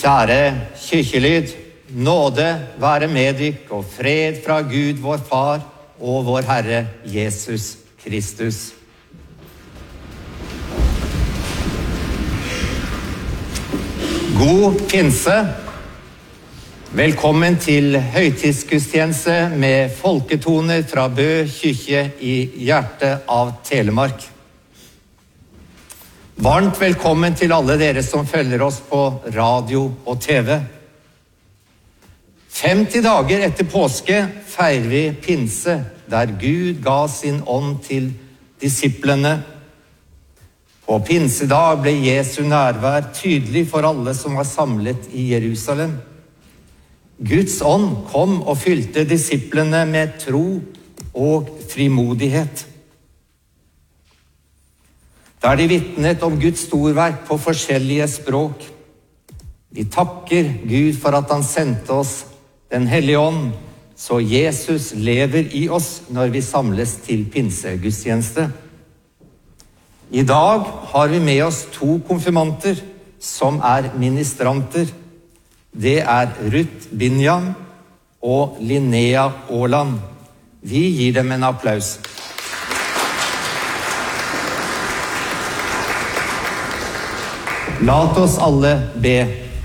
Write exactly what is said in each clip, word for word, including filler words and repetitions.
Kjære kirkelyd, nåde være med dykk og fred fra Gud vår Far og vår Herre Jesus Kristus. God pinse. Velkommen til høytidsgudstjeneste med folketoner fra Bø kirke i hjertet av Telemark. Varmt velkommen til alle dere som følger oss på radio og T V. femti dager etter påske feirer vi pinse, der Gud ga sin ånd til disiplene. På pinsedag ble Jesu nærvær tydelig for alle som var samlet i Jerusalem. Guds ånd kom og fylte disiplene med tro og frimodighet. Der de vittnet om Guds storverk på forskjellige språk. Vi takker Gud for at han sendte oss den hellige ånd, så Jesus lever i oss når vi samles til pinsegudstjeneste. I dag har vi med oss to konfirmanter som er ministranter. Det er Ruth Binjam og Linnea Åland. Vi gir dem en applaus. Lat oss alle be.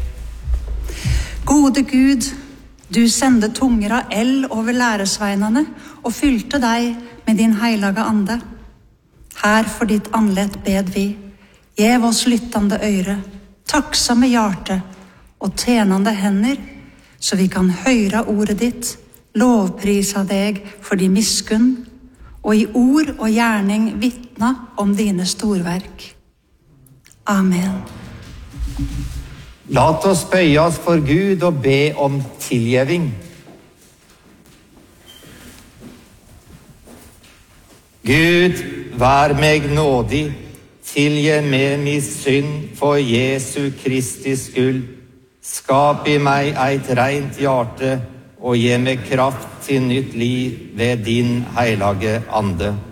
Gode Gud, du sendte tunger av eld over læresveinene og fylte deg med din heilige ande. Her for ditt anlett bed vi, gjev oss lyttande øyre, takksomme hjerte og tjenande hender, så vi kan høyra ordet ditt, lovprisa deg for din miskunn, og i ord og gjerning vittna om dine storverk. Amen. Lat oss bøye oss for Gud og be om tilgjeving. Gud, vær meg nådig, tilgi meg min synd for Jesu Kristi skyld. Skap i meg eit reint hjerte og gi meg kraft til nytt liv ved din heilige ande.